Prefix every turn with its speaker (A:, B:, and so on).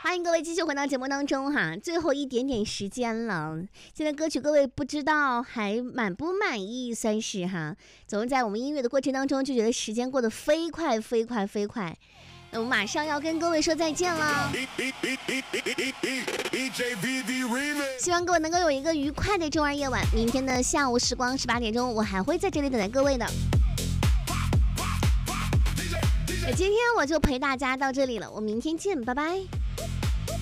A: 欢迎各位继续回到节目当中哈，最后一点点时间了。现在歌曲各位不知道还满不满意算是哈，总是在我们音乐的过程当中就觉得时间过得飞快飞快飞快。那我们马上要跟各位说再见了，希望各位能够有一个愉快的周二夜晚。明天的下午时光18点钟，我还会在这里等待各位的。今天我就陪大家到这里了，我明天见，拜拜。